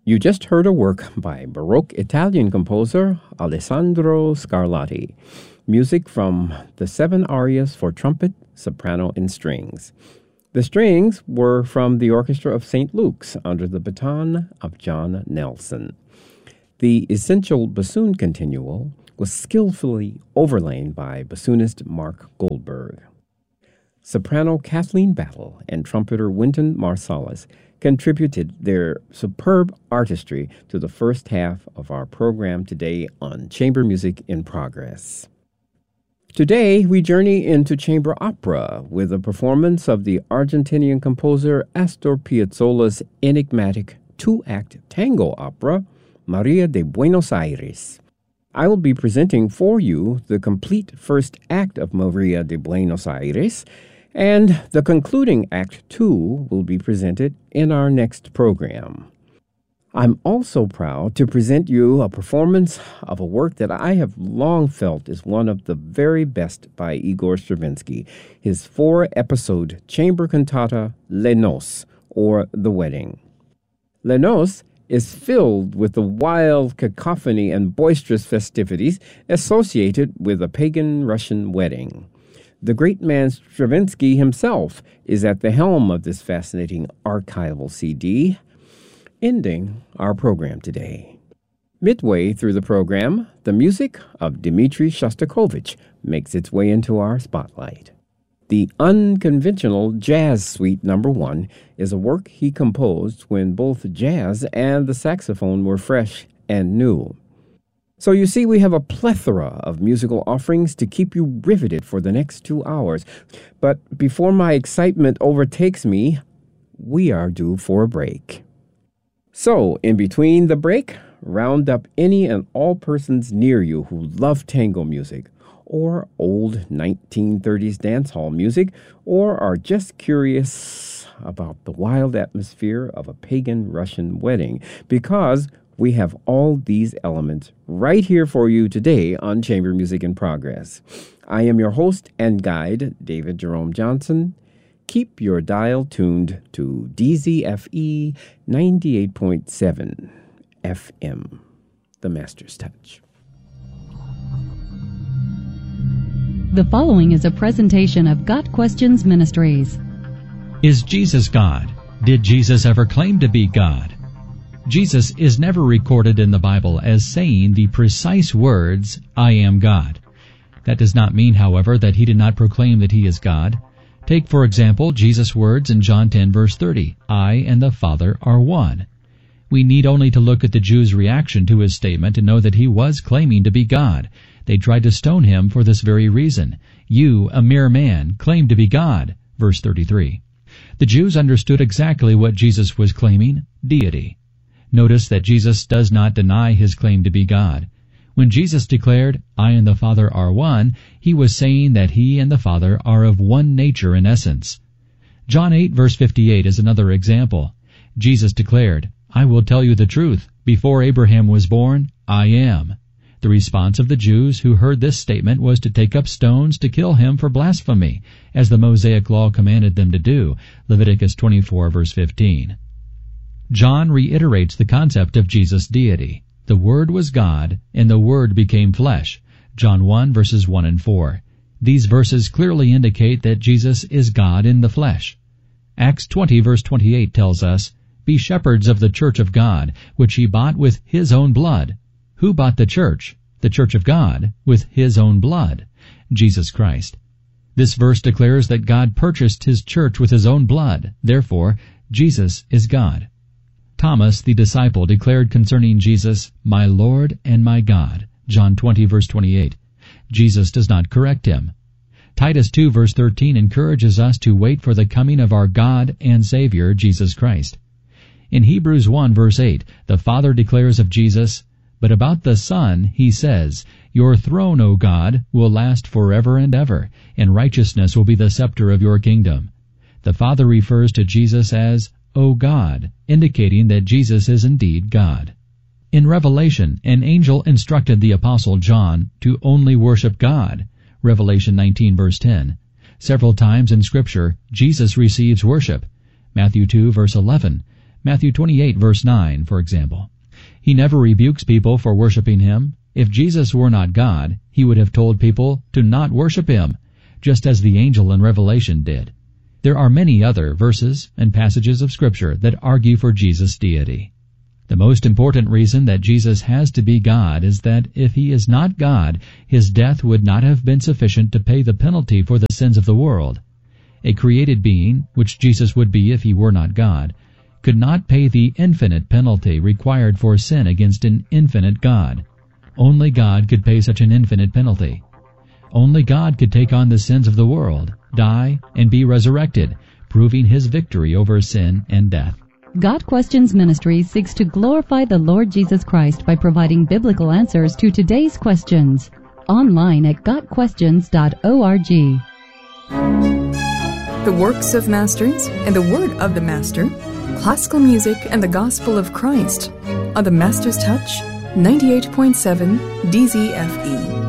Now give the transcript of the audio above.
You just heard a work by Baroque Italian composer Alessandro Scarlatti. Music from the 7 arias for trumpet, soprano, and strings. The strings were from the Orchestra of St. Luke's under the baton of John Nelson. The essential bassoon continuo was skillfully overlain by bassoonist Mark Goldberg. Soprano Kathleen Battle and trumpeter Wynton Marsalis contributed their superb artistry to the first half of our program today on Chamber Music in Progress. Today, we journey into chamber opera with a performance of the Argentinian composer Astor Piazzolla's enigmatic 2-act tango opera, Maria de Buenos Aires. I will be presenting for you the complete first act of Maria de Buenos Aires, and the concluding Act 2 will be presented in our next program. I'm also proud to present you a performance of a work that I have long felt is one of the very best by Igor Stravinsky, his 4-episode chamber cantata Les Noces, or The Wedding. Les Noces is filled with the wild cacophony and boisterous festivities associated with a pagan Russian wedding. The great man Stravinsky himself is at the helm of this fascinating archival CD, ending our program today. Midway through the program, the music of Dmitri Shostakovich makes its way into our spotlight. The Unconventional Jazz Suite No. 1 is a work he composed when both jazz and the saxophone were fresh and new. So you see, we have a plethora of musical offerings to keep you riveted for the next 2 hours. But before my excitement overtakes me, we are due for a break. So, in between the break, round up any and all persons near you who love tango music, or old 1930s dance hall music, or are just curious about the wild atmosphere of a pagan Russian wedding, because we have all these elements right here for you today on Chamber Music in Progress. I am your host and guide, David Jerome Johnson. Keep your dial tuned to DZFE 98.7 FM, the Master's Touch. The following is a presentation of Got Questions Ministries. Is Jesus God? Did Jesus ever claim to be God? Jesus is never recorded in the Bible as saying the precise words, I am God. That does not mean, however, that he did not proclaim that he is God. Take, for example, Jesus' words in John 10, verse 30, I and the Father are one. We need only to look at the Jews' reaction to his statement to know that he was claiming to be God. They tried to stone him for this very reason. You, a mere man, claim to be God. Verse 33. The Jews understood exactly what Jesus was claiming, deity. Notice that Jesus does not deny his claim to be God. When Jesus declared, I and the Father are one, he was saying that he and the Father are of one nature in essence. John 8, verse 58 is another example. Jesus declared, I will tell you the truth. Before Abraham was born, I am. The response of the Jews who heard this statement was to take up stones to kill him for blasphemy, as the Mosaic law commanded them to do, Leviticus 24, verse 15. John reiterates the concept of Jesus' deity. The Word was God, and the Word became flesh. John 1, verses 1 and 4. These verses clearly indicate that Jesus is God in the flesh. Acts 20, verse 28 tells us, Be shepherds of the church of God, which he bought with his own blood. Who bought the church? The church of God, with his own blood. Jesus Christ. This verse declares that God purchased his church with his own blood. Therefore, Jesus is God. Thomas, the disciple, declared concerning Jesus, My Lord and my God. John 20, verse 28. Jesus does not correct him. Titus 2, verse 13 encourages us to wait for the coming of our God and Savior, Jesus Christ. In Hebrews 1, verse 8, the Father declares of Jesus, But about the Son he says, Your throne, O God, will last forever and ever, and righteousness will be the scepter of your kingdom. The Father refers to Jesus as O God, indicating that Jesus is indeed God. In Revelation, an angel instructed the Apostle John to only worship God. Revelation 19, verse 10. Several times in Scripture, Jesus receives worship. Matthew 2, verse 11. Matthew 28, verse 9, for example. He never rebukes people for worshiping him. If Jesus were not God, he would have told people to not worship him, just as the angel in Revelation did. There are many other verses and passages of Scripture that argue for Jesus' deity. The most important reason that Jesus has to be God is that if he is not God, his death would not have been sufficient to pay the penalty for the sins of the world. A created being, which Jesus would be if he were not God, could not pay the infinite penalty required for sin against an infinite God. Only God could pay such an infinite penalty. Only God could take on the sins of the world, die, and be resurrected, proving his victory over sin and death. Got Questions Ministry seeks to glorify the Lord Jesus Christ by providing biblical answers to today's questions. Online at gotquestions.org. The works of masters and the word of the master, classical music and the gospel of Christ on the Master's Touch 98.7 DZFE.